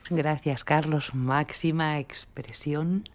Gracias, Carlos. Máxima expresión.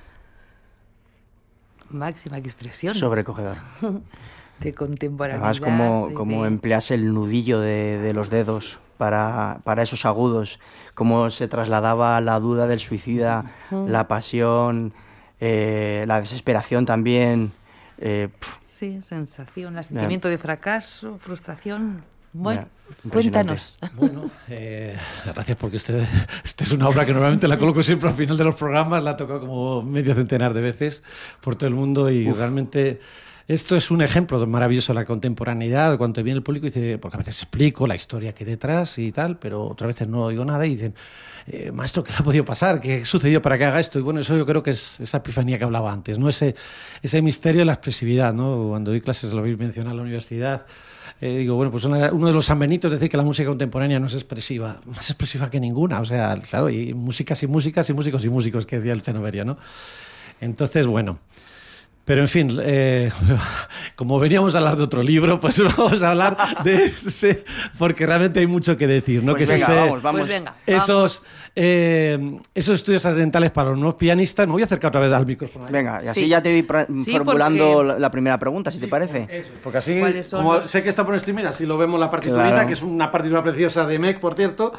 Máxima expresión. Sobrecogedor. De contemporaneidad. Además, como empleas el nudillo de los dedos para esos agudos, cómo se trasladaba la duda del suicida, la pasión, la desesperación también. Sí, sensación, sentimiento de fracaso, frustración. Bueno, Mira, cuéntanos. Bueno, gracias, porque esta es una obra que normalmente la coloco siempre al final de los programas, la he tocado como medio centenar de veces por todo el mundo y realmente esto es un ejemplo maravilloso de la contemporaneidad, cuando viene el público y dice, porque a veces explico la historia que hay detrás y tal, pero otras veces no digo nada y dicen, maestro, ¿qué le ha podido pasar? ¿Qué sucedió para que haga esto? Y bueno, eso yo creo que es esa epifanía que hablaba antes, ¿no? Ese misterio de la expresividad, ¿no? Cuando doy clases, lo habéis mencionado en la universidad, digo, bueno, pues uno de los sanbenitos es decir que la música contemporánea no es expresiva, más expresiva que ninguna, o sea, claro, y músicas y músicas y músicos y músicos, que decía Luciano Berio, ¿no? Entonces, bueno, pero en fin, como veníamos a hablar de otro libro, pues vamos a hablar de ese, porque realmente hay mucho que decir, ¿no? Pues que venga, es vamos. Pues venga, esos estudios accidentales para los nuevos pianistas. Me voy a acercar otra vez al micrófono. Venga, y así Sí. ya te voy Sí, formulando porque- la primera pregunta, si te parece. Eso, porque así, ¿Cuáles son como los- sé que está por streaming, así lo vemos la partiturita, Claro. que es una partitura preciosa de MEC, por cierto.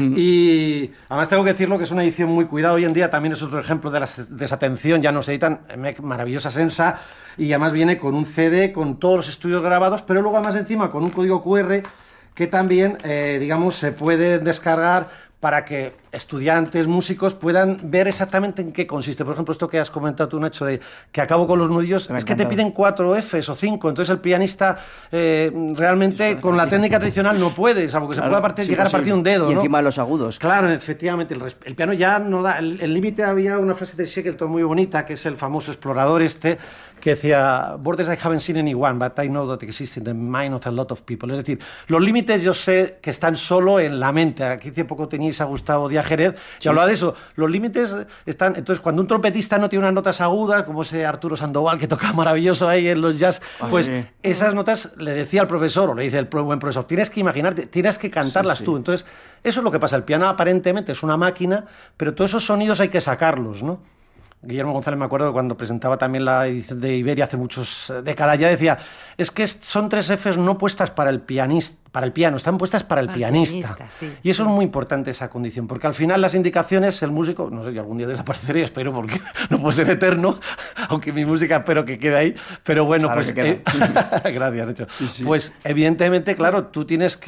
Y además tengo que decirlo que es una edición muy cuidada. Hoy en día también es otro ejemplo de la desatención, ya no se editan MEC, maravillosa Sensa, y además viene con un CD con todos los estudios grabados, pero luego además encima con un código QR que también, digamos, se puede descargar para que estudiantes, músicos puedan ver exactamente en qué consiste. Por ejemplo, esto que has comentado tú, Nacho, de que acabo con los nudillos, Me ha es que te encantado. piden 4 Fs o 5, entonces el pianista realmente con la técnica tradicional no puede, salvo que se Claro, pueda es llegar a partir un dedo, Y ¿no? encima de los agudos. Claro, efectivamente, el piano ya no da... El límite, había una frase de Shackleton muy bonita, que es el famoso explorador que decía, borders I haven't seen anyone, but I know that exist in the mind of a lot of people. Es decir, los límites yo sé que están solo en la mente. Aquí hace poco teníais a Gustavo Díaz Jerez, que hablaba de eso. Los límites están... Entonces, cuando un trompetista no tiene unas notas agudas, como ese Arturo Sandoval, que toca maravilloso ahí en los jazz, pues sí. esas notas le decía al profesor, o le dice el buen profesor, tienes que imaginarte, tienes que cantarlas Sí, sí. tú. Entonces, eso es lo que pasa. El piano aparentemente es una máquina, pero todos esos sonidos hay que sacarlos, ¿no? Guillermo González, me acuerdo, cuando presentaba también la edición de Iberia hace muchos décadas, ya decía, es que son 3 Fs no puestas para el piano, están puestas para el Para el pianista. pianista, sí, Y eso sí. es muy importante, esa condición, porque al final las indicaciones, el músico, no sé, yo algún día desapareceré, espero, porque no puedo ser eterno, aunque mi música espero que quede ahí, pero bueno, Claro pues... que queda. gracias, Nacho. Pues evidentemente, claro, tú tienes